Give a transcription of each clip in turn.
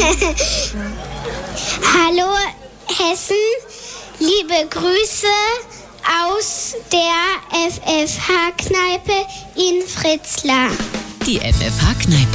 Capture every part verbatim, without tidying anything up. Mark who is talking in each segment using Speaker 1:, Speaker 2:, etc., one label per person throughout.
Speaker 1: Hallo Hessen, liebe Grüße aus der F F H-Kneipe in Fritzlar.
Speaker 2: Die F F H-Kneipe.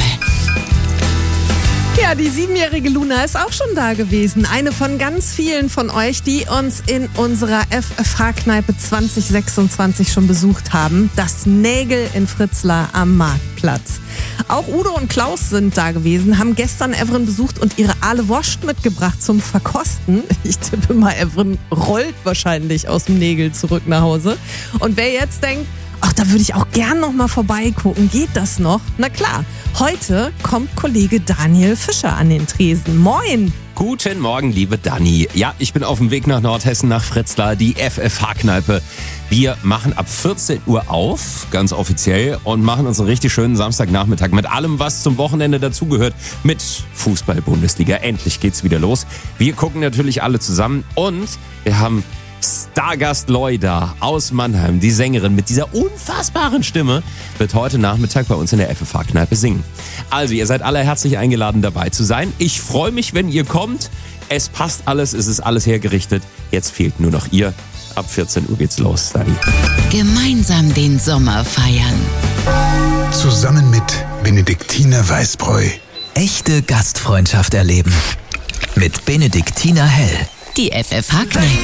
Speaker 3: Ja, die siebenjährige Luna ist auch schon da gewesen. Eine von ganz vielen von euch, die uns in unserer F F H-Kneipe zwanzig sechsundzwanzig schon besucht haben. Das Nägel in Fritzlar am Marktplatz. Auch Udo und Klaus sind da gewesen, haben gestern Evren besucht und ihre Aale Wurst mitgebracht zum Verkosten. Ich tippe mal, Evren rollt wahrscheinlich aus dem Nägel zurück nach Hause. Und wer jetzt denkt, ach, da würde ich auch gern noch mal vorbeigucken. Geht das noch? Na klar, heute kommt Kollege Daniel Fischer an den Tresen. Moin!
Speaker 4: Guten Morgen, liebe Dani. Ja, ich bin auf dem Weg nach Nordhessen, nach Fritzlar, die F F H-Kneipe. Wir machen ab vierzehn Uhr auf, ganz offiziell, und machen uns einen richtig schönen Samstagnachmittag mit allem, was zum Wochenende dazugehört, mit Fußball-Bundesliga. Endlich geht's wieder los. Wir gucken natürlich alle zusammen und wir haben Stargast Loida aus Mannheim, die Sängerin mit dieser unfassbaren Stimme, wird heute Nachmittag bei uns in der F F H-Kneipe singen. Also, ihr seid alle herzlich eingeladen, dabei zu sein. Ich freue mich, wenn ihr kommt. Es passt alles, es ist alles hergerichtet. Jetzt fehlt nur noch ihr. Ab vierzehn Uhr geht's los, Dani.
Speaker 2: Gemeinsam den Sommer feiern.
Speaker 5: Zusammen mit Benediktiner Weißbräu.
Speaker 6: Echte Gastfreundschaft erleben. Mit Benediktiner Hell.
Speaker 2: Die F F H-Kneipe.